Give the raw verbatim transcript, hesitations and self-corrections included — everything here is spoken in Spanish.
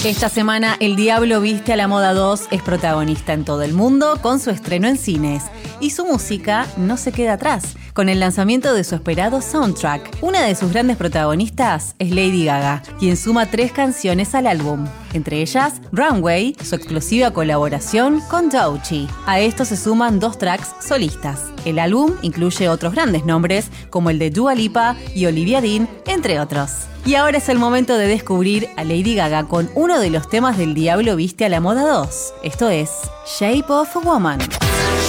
Esta semana, El Diablo Viste a la Moda dos es protagonista en todo el mundo con su estreno en cines. Y su música no se queda atrás, con el lanzamiento de su esperado soundtrack. Una de sus grandes protagonistas es Lady Gaga, quien suma tres canciones al álbum. Entre ellas, Runway, su explosiva colaboración con Doechii. A esto se suman dos tracks solistas. El álbum incluye otros grandes nombres, como el de Dua Lipa y Olivia Dean, entre otros. Y ahora es el momento de descubrir a Lady Gaga con uno de los temas del Diablo Viste a la Moda dos. Esto es Shape of a Woman.